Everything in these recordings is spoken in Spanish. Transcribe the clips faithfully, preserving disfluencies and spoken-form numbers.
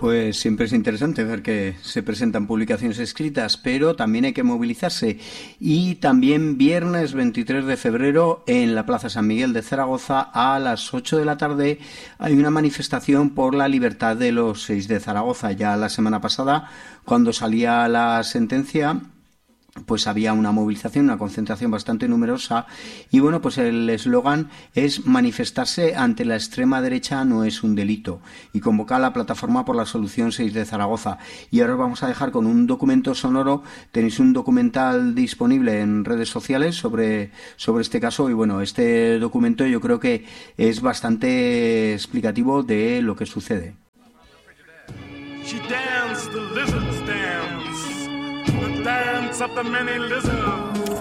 Pues siempre es interesante ver que se presentan publicaciones escritas, pero también hay que movilizarse. Y también viernes veintitrés de febrero en la Plaza San Miguel de Zaragoza a las ocho de la tarde hay una manifestación por la libertad de los seis de Zaragoza. Ya la semana pasada, cuando salía la sentencia, pues había una movilización, una concentración bastante numerosa y bueno, pues el eslogan es manifestarse ante la extrema derecha no es un delito y convoca a la plataforma por la solución seis de Zaragoza. Y ahora os vamos a dejar con un documento sonoro. Tenéis un documental disponible en redes sociales sobre, sobre este caso y bueno, este documento yo creo que es bastante explicativo de lo que sucede. She danced the lizard's dance. The dance of the many lizards.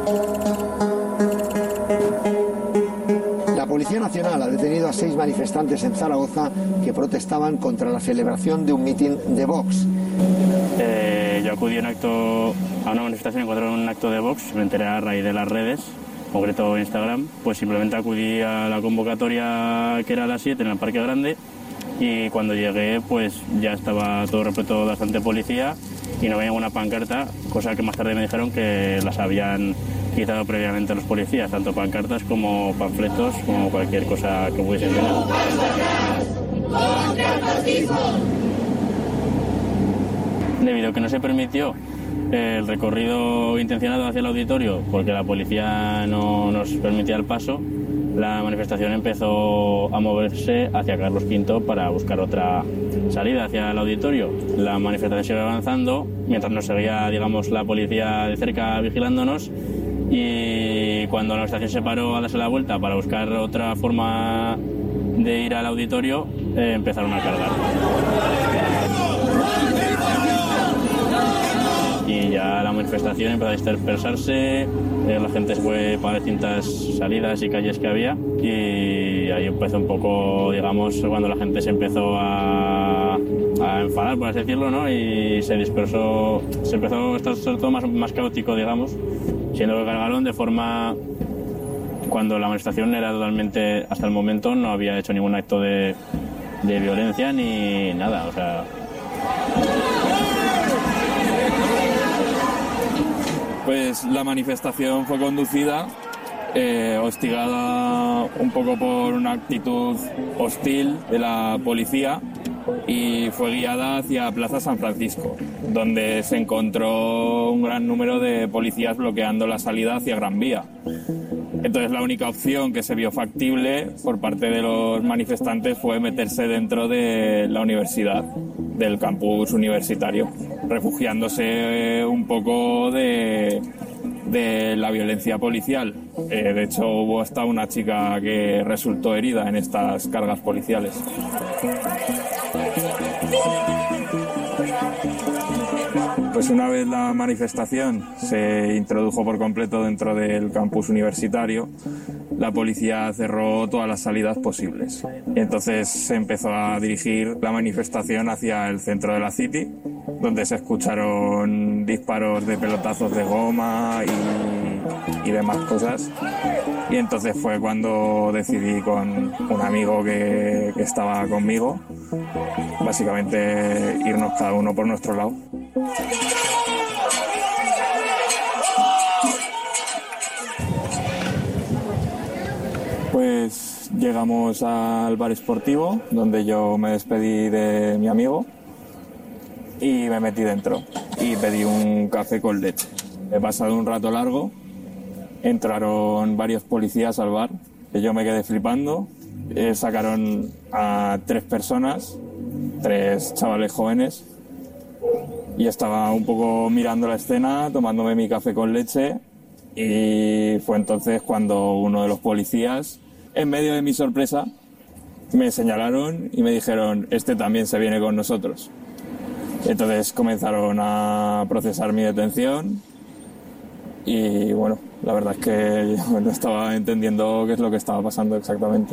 La Policía Nacional ha detenido a seis manifestantes en Zaragoza que protestaban contra la celebración de un mitin de Vox. Eh, yo acudí a un acto, a una manifestación, encontré un acto de Vox, me enteré a raíz de las redes, en concreto Instagram, pues simplemente acudí a la convocatoria que era a las siete en el Parque Grande y cuando llegué pues ya estaba todo repleto de bastante policía y no veía ninguna pancarta, cosa que más tarde me dijeron que las habían quitado previamente los policías, tanto pancartas como panfletos, como cualquier cosa que pudiesen tener. Debido a que no se permitió el recorrido intencionado hacia el auditorio, porque la policía no nos permitía el paso, la manifestación empezó a moverse hacia Carlos quinto para buscar otra salida hacia el auditorio. La manifestación siguió avanzando, mientras nos seguía, digamos, la policía de cerca vigilándonos, y cuando la manifestación se paró a darse la vuelta para buscar otra forma de ir al auditorio, eh, empezaron a cargar. Y ya la manifestación empezó a dispersarse, eh, la gente se fue para distintas salidas y calles que había y ahí empezó un poco, digamos, cuando la gente se empezó a, a enfadar, por así decirlo, ¿no? Y se dispersó, se empezó a estar todo más, más caótico, digamos, siendo que cargaron de forma... Cuando la manifestación era totalmente, hasta el momento no había hecho ningún acto de, de violencia ni nada, o sea... Pues la manifestación fue conducida, eh, hostigada un poco por una actitud hostil de la policía y fue guiada hacia Plaza San Francisco, donde se encontró un gran número de policías bloqueando la salida hacia Gran Vía. Entonces la única opción que se vio factible por parte de los manifestantes fue meterse dentro de la universidad, del campus universitario, refugiándose un poco de, de la violencia policial. Eh, de hecho, hubo hasta una chica que resultó herida en estas cargas policiales. Pues una vez la manifestación se introdujo por completo dentro del campus universitario, la policía cerró todas las salidas posibles. Y entonces se empezó a dirigir la manifestación hacia el centro de la City, donde se escucharon disparos de pelotazos de goma y, y demás cosas. Y entonces fue cuando decidí con un amigo que, que estaba conmigo, básicamente irnos cada uno por nuestro lado. Pues llegamos al bar esportivo, donde yo me despedí de mi amigo y me metí dentro y pedí un café con leche. He pasado un rato largo, entraron varios policías al bar, y yo me quedé flipando, eh, sacaron a tres personas, tres chavales jóvenes, y estaba un poco mirando la escena, tomándome mi café con leche, y fue entonces cuando uno de los policías, en medio de mi sorpresa, me señalaron y me dijeron: este también se viene con nosotros. Entonces comenzaron a procesar mi detención y bueno, la verdad es que yo no estaba entendiendo qué es lo que estaba pasando exactamente.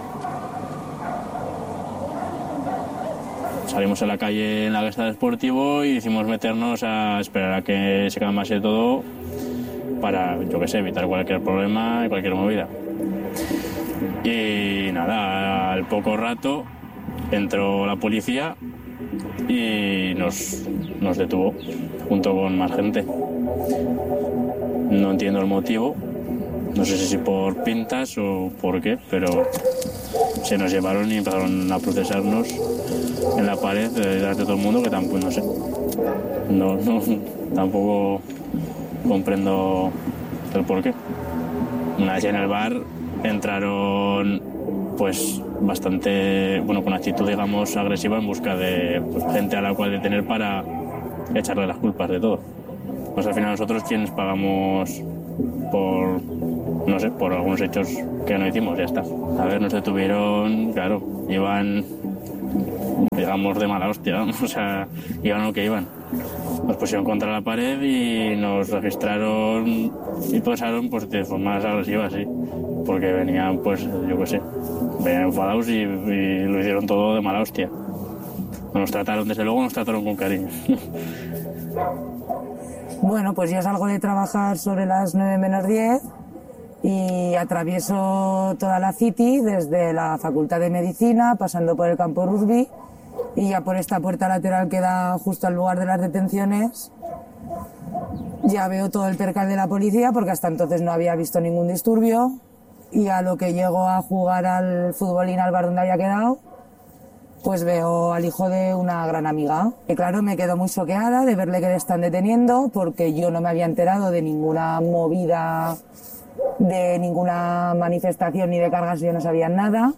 Salimos a la calle en la Gesta del Deportivo y hicimos meternos a esperar a que se calmase todo para, yo qué sé, evitar cualquier problema y cualquier movida. Y nada, al poco rato entró la policía y nos, nos detuvo junto con más gente. No entiendo el motivo, no sé si por pintas o por qué, pero se nos llevaron y empezaron a procesarnos en la pared delante de todo el mundo, que tampoco, no sé, no, no, tampoco comprendo el por qué. Una vez en el bar entraron pues bastante, bueno, con actitud digamos agresiva en busca de pues, gente a la cual detener para echarle las culpas de todo. Pues al final nosotros quienes pagamos por, no sé, por algunos hechos que no hicimos, ya está. A ver, nos detuvieron, claro, iban, digamos, de mala hostia, o sea, iban lo que iban. Nos pusieron contra la pared y nos registraron y pasaron pues de formas agresivas, sí, porque venían, pues, yo qué sé, venían enfadados y, y lo hicieron todo de mala hostia. Nos trataron, desde luego, nos trataron con cariño. Bueno, pues yo salgo de trabajar sobre las nueve menos diez y atravieso toda la City, desde la Facultad de Medicina, pasando por el campo rugby, y ya por esta puerta lateral que da justo al lugar de las detenciones ya veo todo el percal de la policía, porque hasta entonces no había visto ningún disturbio, y a lo que llego a jugar al futbolín al bar donde había quedado, pues veo al hijo de una gran amiga. Y claro, me quedo muy choqueada de verle que le están deteniendo, porque yo no me había enterado de ninguna movida, de ninguna manifestación ni de cargas, yo no sabía nada.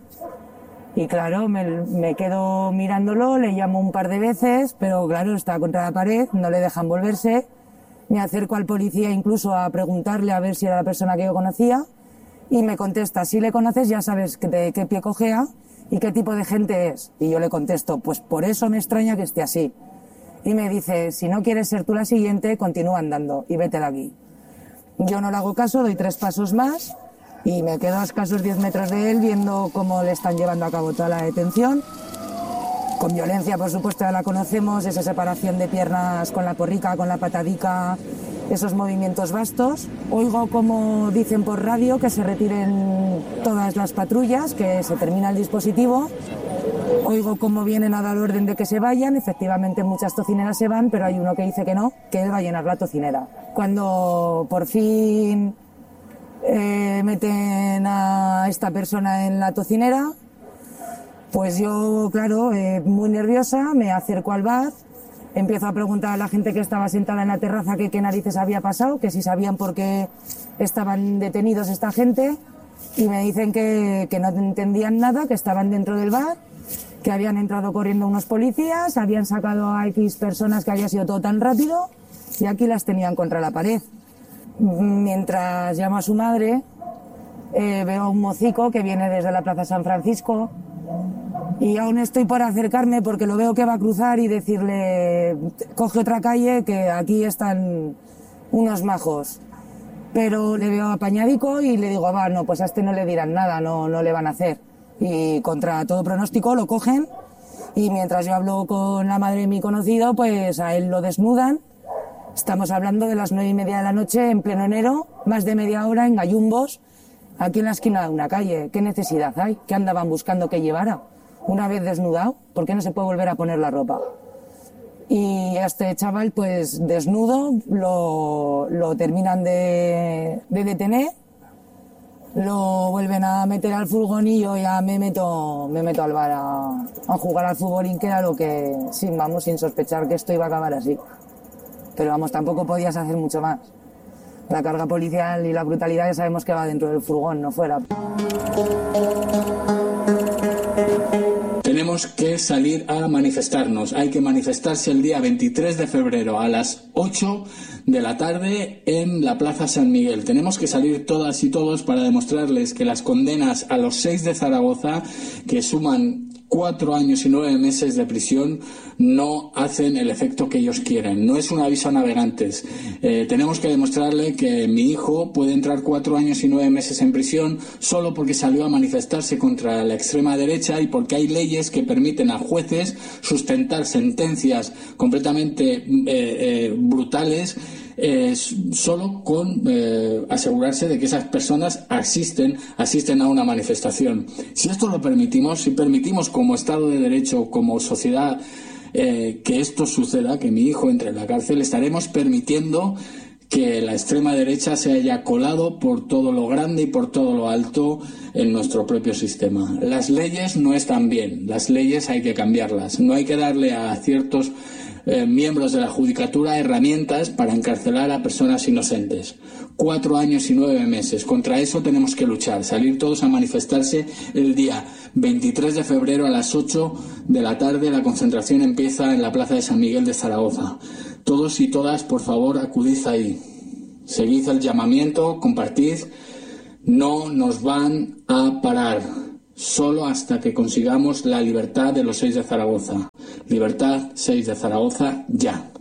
Y claro, me, me quedo mirándolo, le llamo un par de veces, pero claro, está contra la pared, no le dejan volverse. Me acerco al policía incluso a preguntarle a ver si era la persona que yo conocía, y me contesta: si le conoces ya sabes de qué pie cojea y qué tipo de gente es. Y yo le contesto: pues por eso me extraña que esté así. Y me dice: si no quieres ser tú la siguiente, continúa andando y vete de aquí. Yo no le hago caso, doy tres pasos más y me quedo a escasos diez metros de él viendo cómo le están llevando a cabo toda la detención. Con violencia, por supuesto, ya la conocemos, esa separación de piernas con la porrica, con la patadica, esos movimientos vastos. Oigo como dicen por radio que se retiren todas las patrullas, que se termina el dispositivo. Oigo cómo vienen a dar orden de que se vayan. Efectivamente, muchas tocineras se van, pero hay uno que dice que no, que él va a llenar la tocinera. Cuando por fin eh, meten a esta persona en la tocinera, pues yo, claro, eh, muy nerviosa, me acerco al bar, empiezo a preguntar a la gente que estaba sentada en la terraza que qué narices había pasado, que si sabían por qué estaban detenidos esta gente, y me dicen que, que no entendían nada, que estaban dentro del bar, que habían entrado corriendo unos policías, habían sacado a X personas, que había sido todo tan rápido, y aquí las tenían contra la pared. Mientras llamo a su madre, eh, veo a un mocico que viene desde la Plaza San Francisco, y aún estoy por acercarme porque lo veo que va a cruzar y decirle: coge otra calle, que aquí están unos majos. Pero le veo apañadico y le digo: va, no, pues a este no le dirán nada, no, no le van a hacer. Y contra todo pronóstico lo cogen, y mientras yo hablo con la madre de mi conocido, pues a él lo desnudan. Estamos hablando de las nueve y media de la noche, en pleno enero, más de media hora en gallumbos, aquí en la esquina de una calle. ¿Qué necesidad hay? ¿Qué andaban buscando que llevara? Una vez desnudado, ¿por qué no se puede volver a poner la ropa? Y a este chaval, pues desnudo, lo, lo terminan de, de detener, lo vuelven a meter al furgón y yo ya me meto, me meto al bar a, a jugar al futbolín, que era lo que, sin, vamos, sin sospechar que esto iba a acabar así. Pero vamos, tampoco podías hacer mucho más. La carga policial y la brutalidad ya sabemos que va dentro del furgón, no fuera. Tenemos que salir a manifestarnos. Hay que manifestarse el día veintitrés de febrero a las ocho de la tarde en la Plaza San Miguel. Tenemos que salir todas y todos para demostrarles que las condenas a los seis de Zaragoza, que suman cuatro años y nueve meses de prisión, no hacen el efecto que ellos quieren. No es un aviso a navegantes. Eh, tenemos que demostrarle que mi hijo puede entrar cuatro años y nueve meses en prisión solo porque salió a manifestarse contra la extrema derecha y porque hay leyes que permiten a jueces sustentar sentencias completamente eh, eh, brutales Eh, solo con eh, asegurarse de que esas personas asisten, asisten a una manifestación. Si esto lo permitimos, si permitimos como Estado de Derecho, como sociedad eh, que esto suceda, que mi hijo entre en la cárcel, estaremos permitiendo que la extrema derecha se haya colado por todo lo grande y por todo lo alto en nuestro propio sistema. Las leyes no están bien, las leyes hay que cambiarlas. No hay que darle a ciertos eh, miembros de la judicatura herramientas para encarcelar a personas inocentes. Cuatro años y nueve meses. Contra eso tenemos que luchar. Salir todos a manifestarse el día veintitrés de febrero a las ocho de la tarde. La concentración empieza en la Plaza de San Miguel de Zaragoza. Todos y todas, por favor, acudid ahí. Seguid el llamamiento, compartid. No nos van a parar. Solo hasta que consigamos la libertad de los seis de Zaragoza. Libertad, seis de Zaragoza, ya.